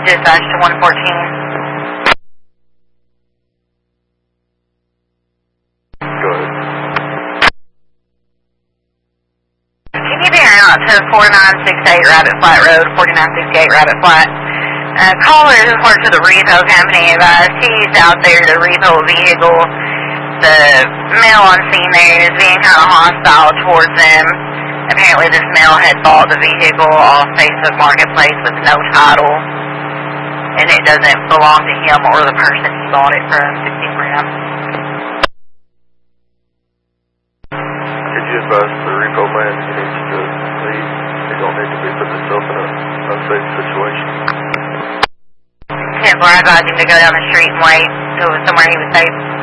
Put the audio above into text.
dispatch to 114. Go ahead. Can you be out to 4968 Rabbit Flat Road, 4968 Rabbit Flat? Caller who works for the repo company advised he's out there to repo a vehicle. The male on scene there is being kind of hostile towards them. Apparently this male had bought the vehicle off Facebook Marketplace with no title, and it doesn't belong to him or the person he bought it from, 16 grams. Could you advise the repo man he needs to leave? He don't need to be putting himself in an unsafe situation. I advised him to go down the street and wait till somewhere he was safe.